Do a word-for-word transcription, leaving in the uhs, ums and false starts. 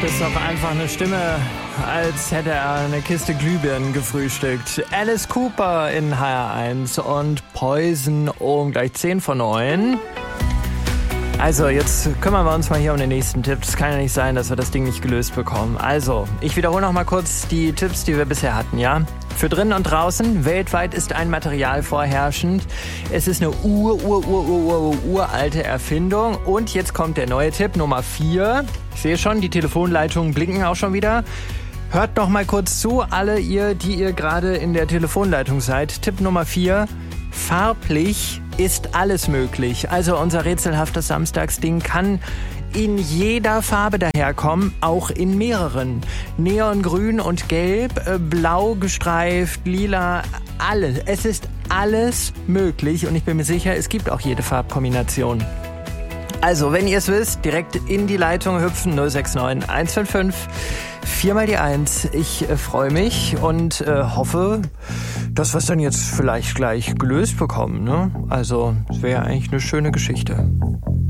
Das ist doch einfach eine Stimme, als hätte er eine Kiste Glühbirnen gefrühstückt. Alice Cooper in H R eins und Poison um gleich zehn vor neun. Also, jetzt kümmern wir uns mal hier um den nächsten Tipp. Es kann ja nicht sein, dass wir das Ding nicht gelöst bekommen. Also, ich wiederhole noch mal kurz die Tipps, die wir bisher hatten, ja? Für drinnen und draußen, weltweit ist ein Material vorherrschend. Es ist eine ur, ur, ur, ur, ur, uralte Erfindung. Und jetzt kommt der neue Tipp, Nummer vier. Ich sehe schon, die Telefonleitungen blinken auch schon wieder. Hört noch mal kurz zu, alle ihr, die ihr gerade in der Telefonleitung seid. Tipp Nummer vier, farblich ist alles möglich. Also unser rätselhaftes Samstagsding kann in jeder Farbe daherkommen, auch in mehreren. Neongrün und gelb, blau gestreift, lila, alles. Es ist alles möglich und ich bin mir sicher, es gibt auch jede Farbkombination. Also, wenn ihr es wisst, direkt in die Leitung hüpfen, null sechs neun eins fünf fünf vier mal die eins. Ich äh, freue mich und äh, hoffe, dass wir es dann jetzt vielleicht gleich gelöst bekommen, ne? Also, es wäre eigentlich eine schöne Geschichte.